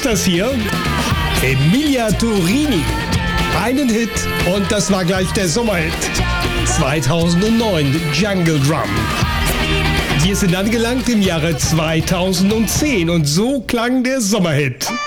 ist das hier? Emilia Turini. Einen Hit und das war gleich der Sommerhit. 2009, Jungle Drum. Wir sind angelangt im Jahre 2010 und so klang der Sommerhit.